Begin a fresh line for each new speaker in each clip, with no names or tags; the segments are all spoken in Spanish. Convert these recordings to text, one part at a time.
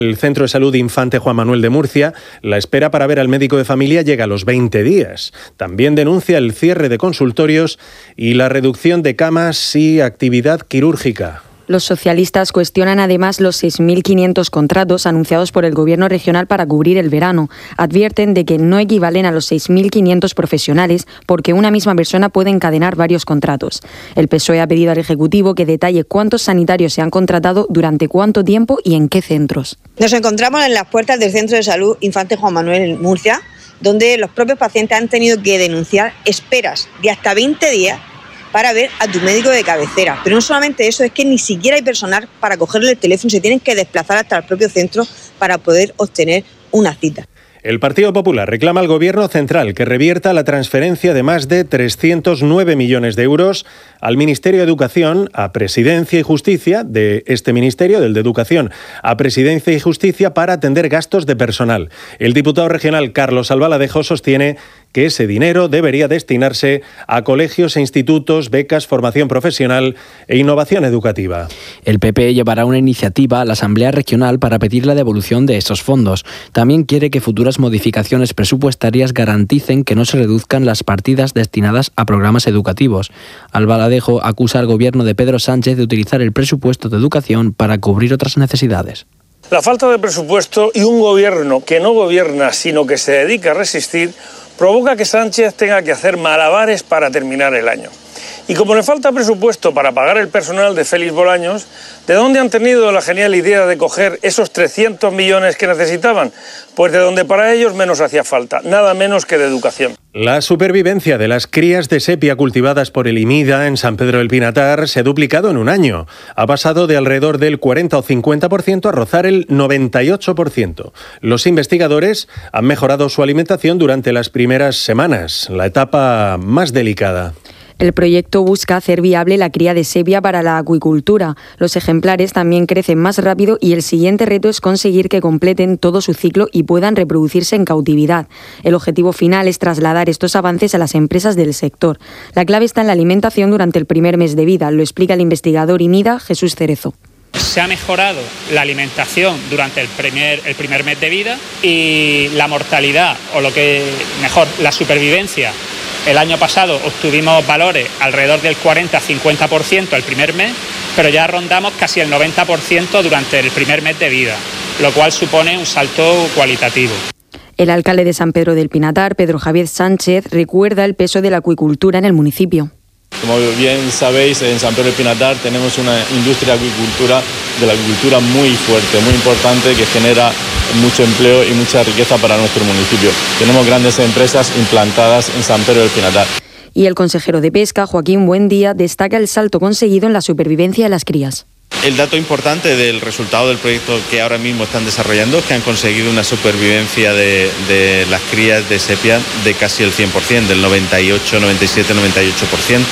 El Centro de Salud Infante Juan Manuel de Murcia, la espera para ver al médico de familia llega a los 20 días. También denuncia el cierre de consultorios y la reducción de camas y actividad quirúrgica.
Los socialistas cuestionan además los 6.500 contratos anunciados por el Gobierno regional para cubrir el verano. Advierten de que no equivalen a los 6.500 profesionales porque una misma persona puede encadenar varios contratos. El PSOE ha pedido al Ejecutivo que detalle cuántos sanitarios se han contratado, durante cuánto tiempo y en qué centros.
Nos encontramos en las puertas del Centro de Salud Infante Juan Manuel en Murcia, donde los propios pacientes han tenido que denunciar esperas de hasta 20 días para ver a tu médico de cabecera. Pero no solamente eso, es que ni siquiera hay personal para cogerle el teléfono, se tienen que desplazar hasta el propio centro para poder obtener una cita.
El Partido Popular reclama al Gobierno central que revierta la transferencia de más de 309 millones de euros al Ministerio de Educación a Presidencia y Justicia, de este Ministerio, del de Educación, a Presidencia y Justicia para atender gastos de personal. El diputado regional Carlos Albaladejo sostiene que ese dinero debería destinarse a colegios e institutos, becas, formación profesional e innovación educativa.
El PP llevará una iniciativa a la Asamblea Regional para pedir la devolución de esos fondos. También quiere que futuras modificaciones presupuestarias garanticen que no se reduzcan las partidas destinadas a programas educativos. Albaladejo acusa al gobierno de Pedro Sánchez de utilizar el presupuesto de educación para cubrir otras necesidades.
La falta de presupuesto y un gobierno que no gobierna, sino que se dedica a resistir, provoca que Sánchez tenga que hacer malabares para terminar el año. Y como le falta presupuesto para pagar el personal de Félix Bolaños, ¿de dónde han tenido la genial idea de coger esos 300 millones que necesitaban? Pues de donde para ellos menos hacía falta, nada menos que de educación.
La supervivencia de las crías de sepia cultivadas por el IMIDA en San Pedro del Pinatar se ha duplicado en un año. Ha pasado de alrededor del 40 o 50% a rozar el 98%. Los investigadores han mejorado su alimentación durante las primeras semanas, la etapa más delicada.
El proyecto busca hacer viable la cría de sepia para la acuicultura. Los ejemplares también crecen más rápido y el siguiente reto es conseguir que completen todo su ciclo y puedan reproducirse en cautividad. El objetivo final es trasladar estos avances a las empresas del sector. La clave está en la alimentación durante el primer mes de vida, lo explica el investigador IMIDA, Jesús Cerezo.
Se ha mejorado la alimentación durante el primer mes de vida y la mortalidad, o lo que mejor, la supervivencia. El año pasado obtuvimos valores alrededor del 40-50% el primer mes, pero ya rondamos casi el 90% durante el primer mes de vida, lo cual supone un salto cualitativo.
El alcalde de San Pedro del Pinatar, Pedro Javier Sánchez, recuerda el peso de la acuicultura en el municipio.
Como bien sabéis, en San Pedro del Pinatar tenemos una industria de la agricultura muy fuerte, muy importante, que genera mucho empleo y mucha riqueza para nuestro municipio. Tenemos grandes empresas implantadas en San Pedro del Pinatar.
Y el consejero de Pesca, Joaquín Buendía, destaca el salto conseguido en la supervivencia de las crías.
El dato importante del resultado del proyecto que ahora mismo están desarrollando es que han conseguido una supervivencia de las crías de sepia de casi el 100%, del 98, 97, 98%.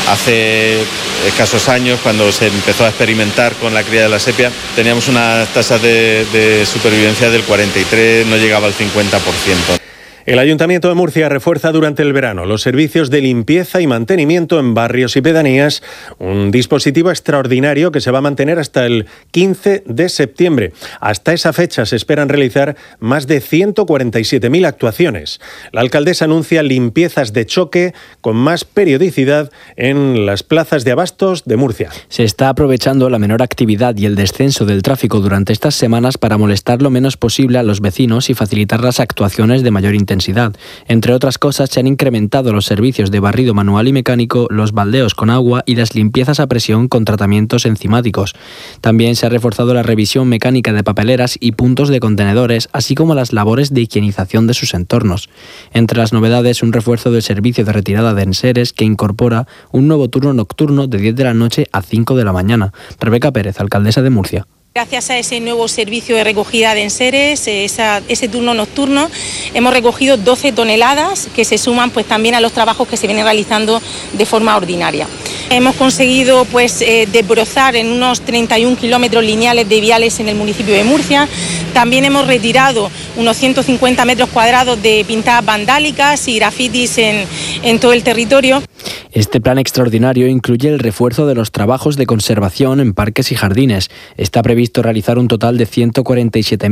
Hace escasos años, cuando se empezó a experimentar con la cría de la sepia, teníamos unas tasas de supervivencia del 43%, no llegaba al 50%.
El Ayuntamiento de Murcia refuerza durante el verano los servicios de limpieza y mantenimiento en barrios y pedanías, un dispositivo extraordinario que se va a mantener hasta el 15 de septiembre. Hasta esa fecha se esperan realizar más de 147.000 actuaciones. La alcaldesa anuncia limpiezas de choque con más periodicidad en las plazas de abastos de Murcia.
Se está aprovechando la menor actividad y el descenso del tráfico durante estas semanas para molestar lo menos posible a los vecinos y facilitar las actuaciones de mayor intensidad. Entre otras cosas, se han incrementado los servicios de barrido manual y mecánico, los baldeos con agua y las limpiezas a presión con tratamientos enzimáticos. También se ha reforzado la revisión mecánica de papeleras y puntos de contenedores, así como las labores de higienización de sus entornos. Entre las novedades, un refuerzo del servicio de retirada de enseres que incorpora un nuevo turno nocturno de 10 de la noche a 5 de la mañana. Rebeca Pérez, alcaldesa de Murcia.
Gracias a ese nuevo servicio de recogida de enseres, ese turno nocturno, hemos recogido 12 toneladas que se suman pues también a los trabajos que se vienen realizando de forma ordinaria. Hemos conseguido desbrozar en unos 31 kilómetros lineales de viales en el municipio de Murcia. También hemos retirado unos 150 metros cuadrados de pintadas vandálicas y grafitis en todo el territorio.
Este plan extraordinario incluye el refuerzo de los trabajos de conservación en parques y jardines. Está previsto realizar un total de 147.000